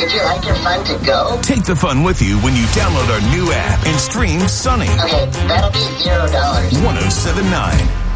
Would you like your fun to go? Take the fun with you when you download our new app and stream Sunny. Okay, that'll be $0. 1079